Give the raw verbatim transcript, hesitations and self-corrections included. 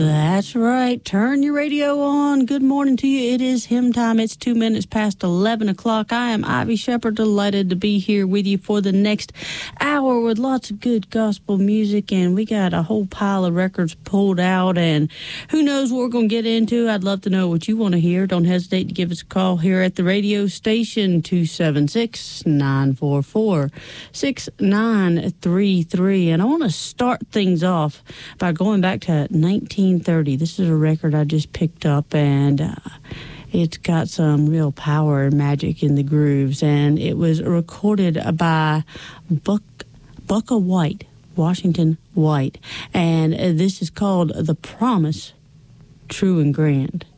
That's right. Turn your radio on. Good morning to you. It is hymn time. It's two minutes past eleven o'clock. I am Ivy Shepherd, delighted to be here with you for the next hour with lots of good gospel music. And we got a whole pile of records pulled out. And who knows what we're going to get into. I'd love to know what you want to hear. Don't hesitate to give us a call here at the radio station, two seven six, nine four four, six nine three three. And I want to start things off by going back to nineteen thirty. This is a record I just picked up, and uh, it's got some real power and magic in the grooves. And it was recorded by Buck Bukka White, Washington White. And uh, this is called The Promise, True and Grand.